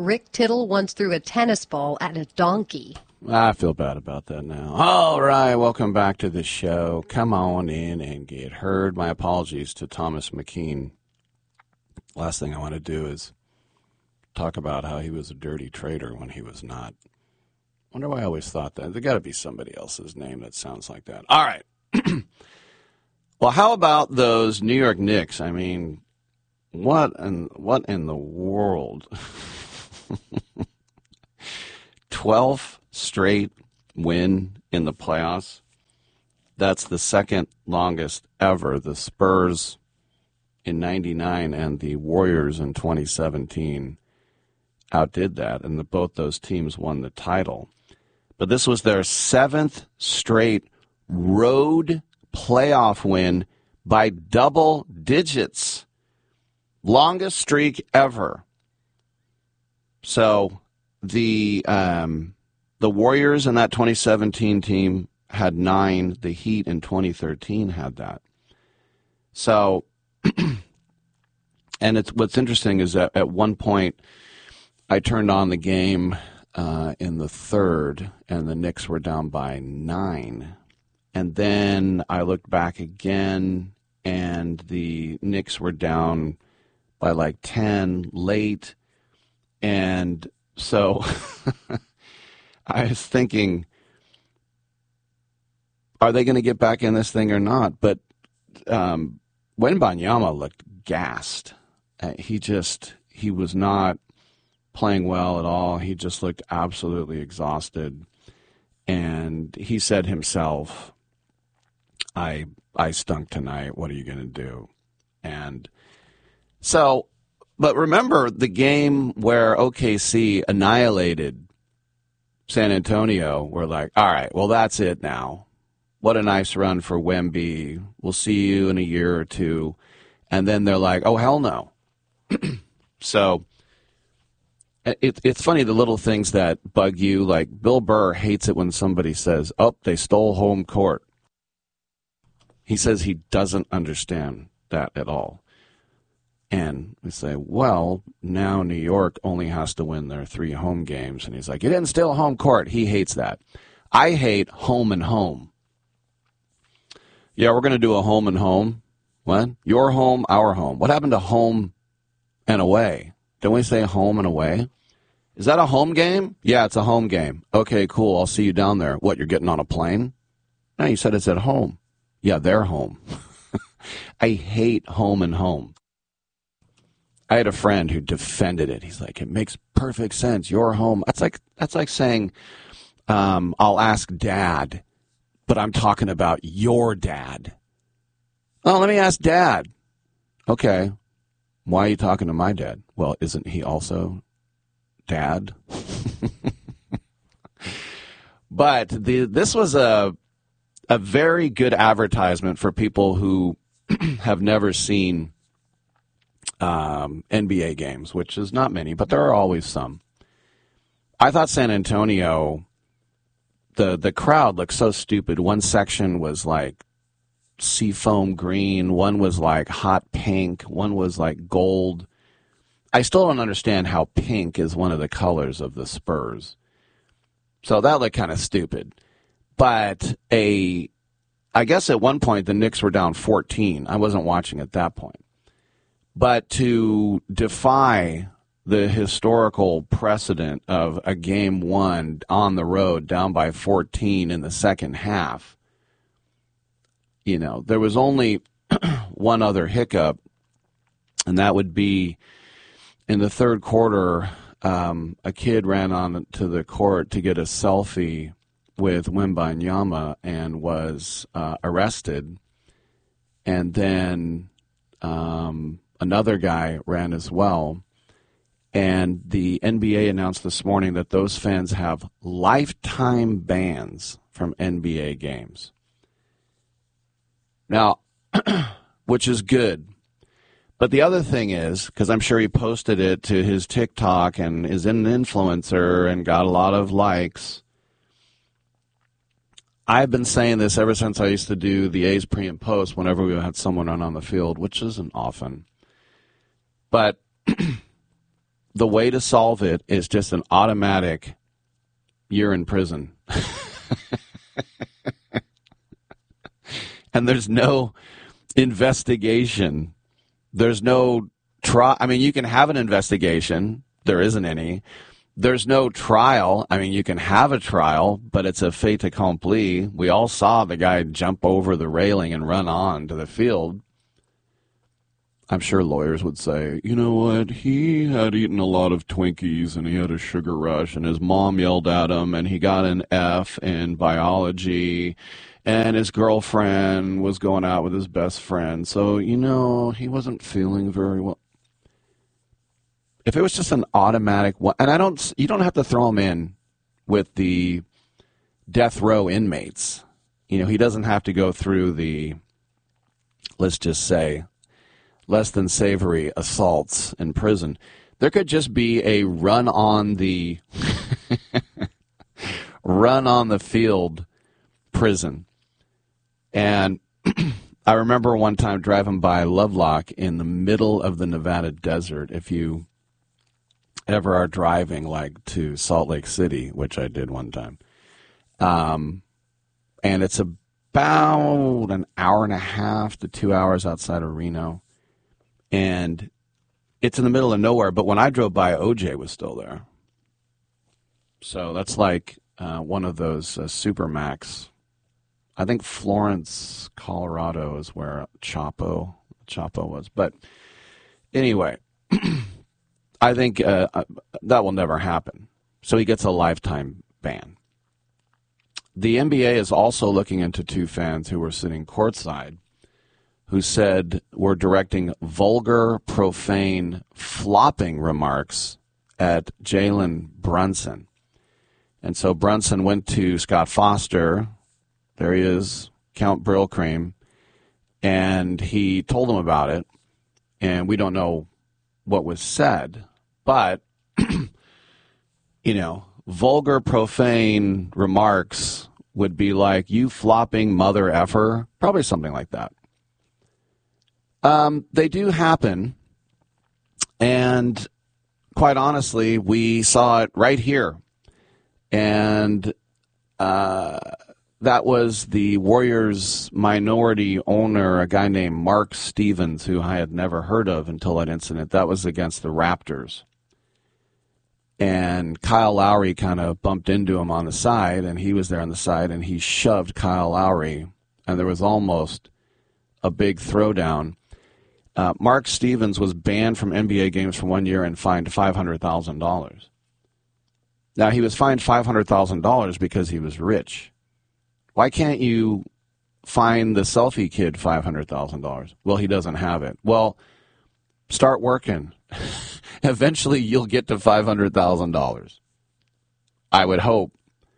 Rick Tittle once threw a tennis ball at a donkey. I feel bad about that now. All right, welcome back to the show. Come on in and get heard. My apologies to Thomas McKean. Last thing I want to do is talk about how he was a dirty traitor when he was not. Wonder why I always thought that. There got to be somebody else's name that sounds like that. All right. Well, how about those New York Knicks? I mean, what in the world? 12th straight win in the playoffs. That's the second longest ever. The Spurs in 99 and the Warriors in 2017 outdid that, and both those teams won the title. But this was their 7th straight road playoff win by double digits. Longest streak ever. So the Warriors in that 2017 team had 9. The Heat in 2013 had that. So, and what's interesting is that at one point I turned on the game in the third, and the Knicks were down by 9. And then I looked back again, and the Knicks were down by like 10 late. And so I was thinking, are they going to get back in this thing or not? But Wembanyama looked gassed. He was not playing well at all. He just looked absolutely exhausted. And he said himself, I stunk tonight. What are you going to do? And so, but remember the game where OKC annihilated San Antonio. We're like, all right, well, that's it now. What a nice run for Wemby. We'll see you in a year or two. And then they're like, oh, hell no. So it's funny, the little things that bug you. Like Bill Burr hates it when somebody says, oh, they stole home court. He says he doesn't understand that at all. And we say, well, now New York only has to win their 3 home games. And he's like, you didn't steal home court. He hates that. I hate home and home. Yeah, we're going to do a home and home. What? Your home, our home. What happened to home and away? Don't we say home and away? Is that a home game? Yeah, it's a home game. Okay, cool. I'll see you down there. What, you're getting on a plane? No, you said it's at home. Yeah, they're home. I hate home and home. I had a friend who defended it. He's like, it makes perfect sense. You're home. That's like saying, I'll ask Dad, but I'm talking about your dad. Oh, let me ask Dad. Okay. Why are you talking to my dad? Well, isn't he also Dad? But this was a very good advertisement for people who have never seen NBA games, which is not many, but there are always some. I thought San Antonio, the crowd looked so stupid. One section was like seafoam green, one was like hot pink, one was like gold. I still don't understand how pink is one of the colors of the Spurs. So that looked kind of stupid. But I guess at one point the Knicks were down 14. I wasn't watching at that point. But to defy the historical precedent of a game won on the road down by 14 in the second half, you know, there was only one other hiccup, and that would be in the third quarter, a kid ran on to the court to get a selfie with Wembanyama and was arrested. And then another guy ran as well. And the NBA announced this morning that those fans have lifetime bans from NBA games. Now, which is good. But the other thing is, because I'm sure he posted it to his TikTok and is an influencer and got a lot of likes, I've been saying this ever since I used to do the A's pre and post whenever we had someone on the field, which isn't often. But the way to solve it is just an automatic, you're in prison. And there's no investigation. There's no trial. I mean, you can have an investigation. There isn't any. There's no trial. I mean, you can have a trial, but it's a fait accompli. We all saw the guy jump over the railing and run on to the field. I'm sure lawyers would say, you know what, he had eaten a lot of Twinkies and he had a sugar rush and his mom yelled at him and he got an F in biology and his girlfriend was going out with his best friend. So, you know, he wasn't feeling very well. If it was just an automatic one, and you don't have to throw him in with the death row inmates. You know, he doesn't have to go through the, let's just say, less than savory assaults in prison. There could just be a run on the field prison. And I remember one time driving by Lovelock in the middle of the Nevada desert. If you ever are driving like to Salt Lake City, which I did one time, and it's about an hour and a half to 2 hours outside of Reno. And it's in the middle of nowhere, but when I drove by, OJ was still there. So that's like one of those Supermax. I think Florence, Colorado is where Chapo was. But anyway, I think that will never happen. So he gets a lifetime ban. The NBA is also looking into two fans who were sitting courtside who said were directing vulgar, profane, flopping remarks at Jalen Brunson. And so Brunson went to Scott Foster, there he is, Count Brillcream, and he told him about it. And we don't know what was said, but, you know, vulgar, profane remarks would be like, you flopping mother effer, probably something like that. They do happen, and quite honestly, we saw it right here. And that was the Warriors minority owner, a guy named Mark Stevens, who I had never heard of until that incident. That was against the Raptors. And Kyle Lowry kind of bumped into him on the side, and he was there on the side, and he shoved Kyle Lowry, and there was almost a big throwdown. Mark Stevens was banned from NBA games for 1 year and fined $500,000. Now, he was fined $500,000 because he was rich. Why can't you fine the selfie kid $500,000? Well, he doesn't have it. Well, start working. Eventually, you'll get to $500,000. I would hope.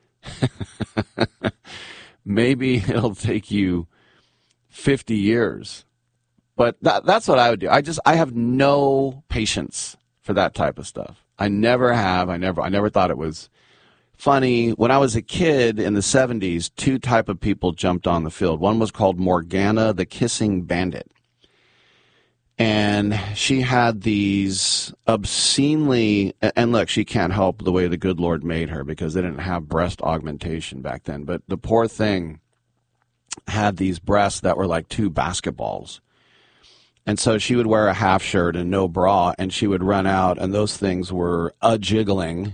Maybe it'll take you 50 years. But that's what I would do. I have no patience for that type of stuff. I never have. I never thought it was funny. When I was a kid in the 70s, two type of people jumped on the field. One was called Morgana, the Kissing Bandit. And she had these obscenely, and look, she can't help the way the good Lord made her because they didn't have breast augmentation back then. But the poor thing had these breasts that were like two basketballs. And so she would wear a half shirt and no bra, and she would run out, and those things were a-jiggling.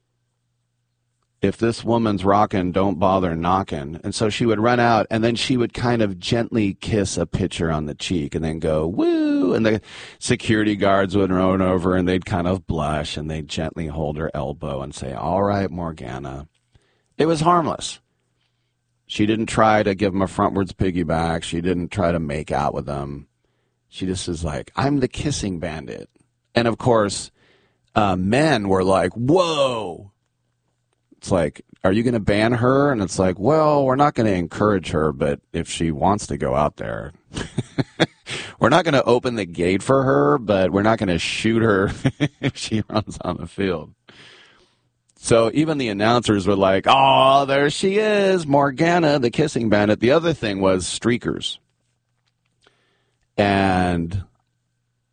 If this woman's rocking, don't bother knocking. And so she would run out, and then she would kind of gently kiss a pitcher on the cheek and then go, woo, and the security guards would run over, and they'd kind of blush, and they'd gently hold her elbow and say, all right, Morgana. It was harmless. She didn't try to give him a frontwards piggyback. She didn't try to make out with him. She just is like, I'm the kissing bandit. And, of course, men were like, whoa. It's like, are you going to ban her? And it's like, well, we're not going to encourage her, but if she wants to go out there, we're not going to open the gate for her, but we're not going to shoot her if she runs on the field. So even the announcers were like, oh, there she is, Morgana, the kissing bandit. The other thing was streakers. And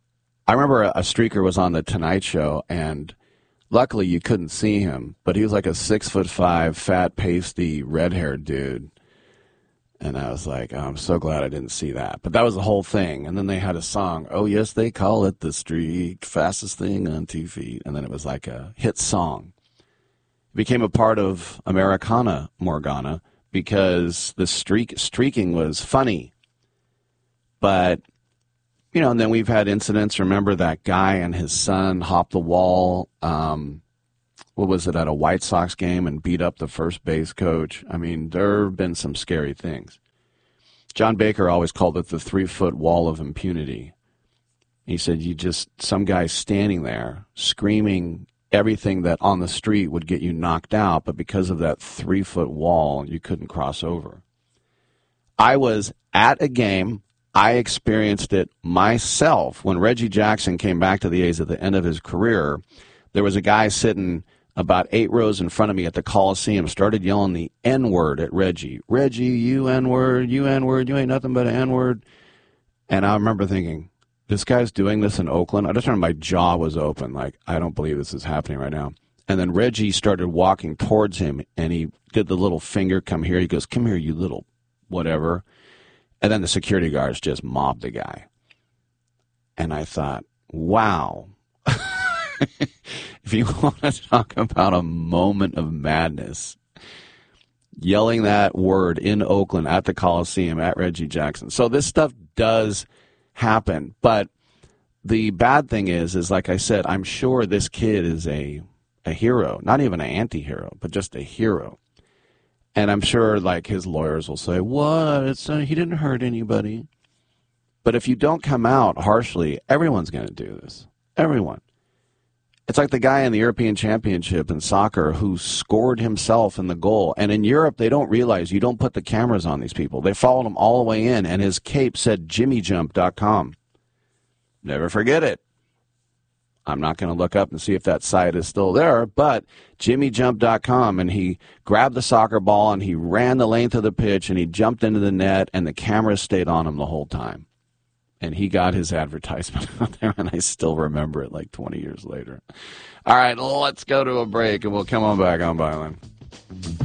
I remember a streaker was on the Tonight Show, and luckily you couldn't see him, but he was like a 6'5", fat, pasty, red-haired dude. And I was like, oh, I'm so glad I didn't see that. But that was the whole thing. And then they had a song, oh, yes, they call it the streak, fastest thing on 2 feet. And then it was like a hit song. It became a part of Americana Morgana because the streaking was funny. But, you know, and then we've had incidents. Remember that guy and his son hopped the wall, what was it, at a White Sox game and beat up the first base coach. I mean, there have been some scary things. John Baker always called it the 3-foot wall of impunity. He said some guy standing there screaming everything that on the street would get you knocked out, but because of that 3-foot wall, you couldn't cross over. I was at a game. I experienced it myself. When Reggie Jackson came back to the A's at the end of his career, there was a guy sitting about 8 rows in front of me at the Coliseum, started yelling the N-word at Reggie. Reggie, you N-word, you N-word, you ain't nothing but an N-word. And I remember thinking, this guy's doing this in Oakland? I just remember my jaw was open, like, I don't believe this is happening right now. And then Reggie started walking towards him, and he did the little finger, come here. He goes, come here, you little whatever. And then the security guards just mobbed the guy. And I thought, wow. If you want to talk about a moment of madness, yelling that word in Oakland at the Coliseum at Reggie Jackson. So this stuff does happen. But the bad thing is like I said, I'm sure this kid is a hero, not even an anti-hero, but just a hero. And I'm sure like his lawyers will say, what? He didn't hurt anybody. But if you don't come out harshly, everyone's going to do this. Everyone. It's like the guy in the European Championship in soccer who scored himself in the goal. And in Europe, they don't realize you don't put the cameras on these people. They followed him all the way in, and his cape said jimmyjump.com. Never forget it. I'm not going to look up and see if that site is still there, but jimmyjump.com, and he grabbed the soccer ball, and he ran the length of the pitch, and he jumped into the net, and the camera stayed on him the whole time. And he got his advertisement out there, and I still remember it like 20 years later. All right, let's go to a break, and we'll come on back on Byline.